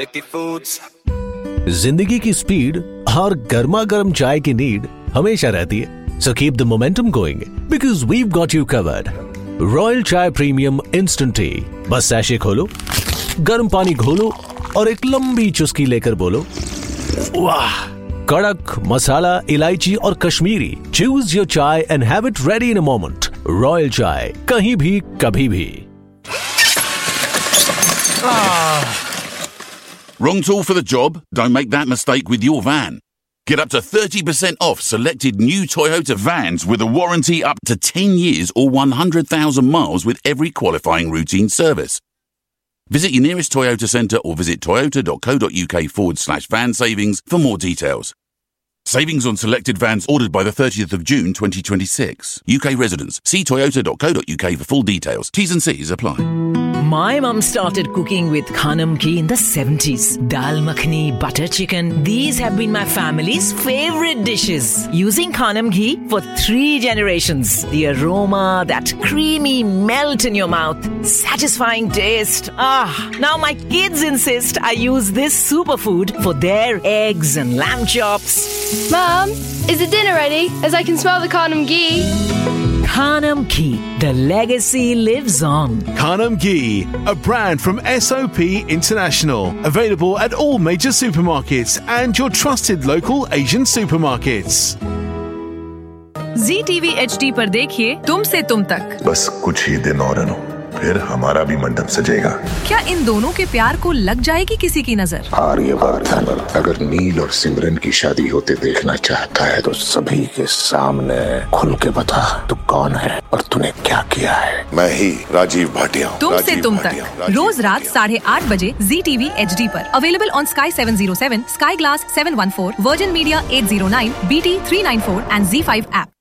जिंदगी की स्पीड और गर्मा गर्म चाय की नीड हमेशा रहती है, so keep the momentum going because we've got you covered. Royal चाय प्रीमियम इंस्टेंट टी, बस सैशे खोलो, गर्म पानी घोलो और एक लंबी चुस्की लेकर बोलो वाह। कड़क मसाला, इलायची और कश्मीरी, चूज योर चाय and have it ready in a moment. Royal चाय, कहीं भी कभी भी. Wrong tool for the job? Don't make that mistake with your van. Get up to 30% off selected new Toyota vans with a warranty up to 10 years or 100,000 miles with every qualifying routine service. Visit your nearest Toyota centre or visit toyota.co.uk/van savings for more details. Savings on selected vans ordered by the 30th of June 2026. UK residents. See toyota.co.uk for full details. T's and C's apply. My mum started cooking with Khanam ghee in the 70s. Dal makhani, butter chicken. These have been my family's favorite dishes. Using Khanam ghee for 3 generations. The aroma, that creamy melt in your mouth. Satisfying taste. Now my kids insist I use this superfood for their eggs and lamb chops. Mum, is the dinner ready? As I can smell the Khanam ghee. Khanam ghee. The legacy lives on. Khanam ghee, a brand from SOP International. Available at all major supermarkets and your trusted local Asian supermarkets. ZTV HD पर देखिए तुमसे तुम तक. बस कुछ ही दिन और अनु, फिर हमारा भी मंडप सजेगा. क्या इन दोनों के प्यार को लग जाएगी किसी की नजर? आर्यवर्धन अगर नील और सिमरन की शादी होते देखना चाहता है तो सभी के सामने खुल के बता तू कौन है और तूने क्या किया है. मैं ही राजीव भाटिया. तुमसे तुम तक रोज रात 8:30 बजे ZTV HD पर. Available on Sky 707, Sky Glass 714, Virgin Media 809, BT 394 and Z5 app.